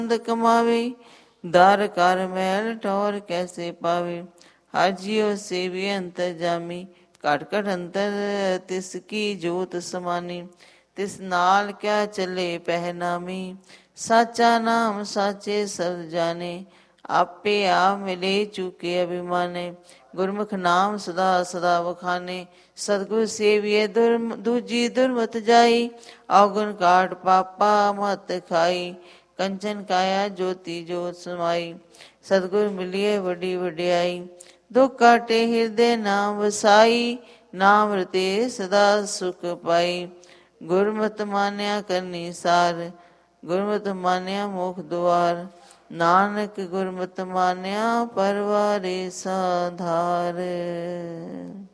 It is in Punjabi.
ਕਮਾਵੇ, ਦਰ ਕਰ ਮੈਲ ਠੌਰ ਕੈਸੇ ਪਾਵੇ। ਹਰ ਜੀਉ ਸੇਵੀ ਅੰਤਰ ਜਾਮੀ, ਘਟ ਘਟ ਅੰਤਰ ਤਿਸ ਕੀ ਜੋਤ ਸਮਾਨੀ। ਤਿਸ ਨਾਲ ਕਿਆ ਚੱਲੇ ਪਹਿਨਾਮੀ, ਸਾਚਾ ਨਾਮ ਸਾਚੇ ਸਭ ਜਾਣੇ। ਆਪੇ ਆਪ ਮਿਲੇ ਚੁਕੇ ਅਭਿਮਾਨੇ, ਗੁਰਮੁਖ ਨਾਮ ਸਦਾ ਸਦਾ ਵਖਾਨੇ। ਸਤਿਗੁਰ ਸੇਵੀਏ ਦੂਜੀ ਦੁਰਮਤ ਜਾਈ, ਔਗੁਣ ਕਾਟ ਪਾਪਾ ਮਤ ਖਾਈ। ਕੰਚਨ ਕਾਇਆ ਜੋਤੀ ਜੋਤ ਸਮਾਈ, ਸਤਿਗੁਰ ਮਿਲੀਏ ਵੱਡੀ ਵਡਿਆਈ। ਦੁੱਖ ਕਾਟੇ ਹਿਰਦੇ ਨਾਮ ਵਸਾਈ, ਨਾਮ ਰਤੇ ਸਦਾ ਸੁਖ ਪਾਈ। ਗੁਰਮਤਿ ਮਾਨਿਆ ਕਰਨੀ ਸਾਰ, ਗੁਰਮਤਿ ਮਾਨਿਆ ਮੁਖ ਦੁਆਰ। ਨਾਨਕ ਗੁਰਮਤਿ ਮਾਨਿਆ ਪਰਵਾਰੇ ਸਾਧਾਰ।